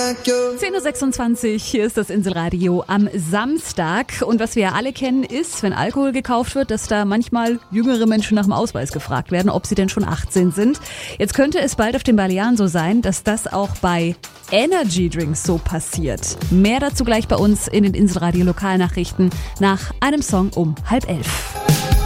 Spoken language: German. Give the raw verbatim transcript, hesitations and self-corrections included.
zehn Uhr sechsundzwanzig, hier ist das Inselradio am Samstag. Und was wir ja alle kennen ist, wenn Alkohol gekauft wird, dass da manchmal jüngere Menschen nach dem Ausweis gefragt werden, ob sie denn schon achtzehn sind. Jetzt könnte es bald auf den Balearen so sein, dass das auch bei Energy Drinks so passiert. Mehr dazu gleich bei uns in den Inselradio Lokalnachrichten nach einem Song um halb elf.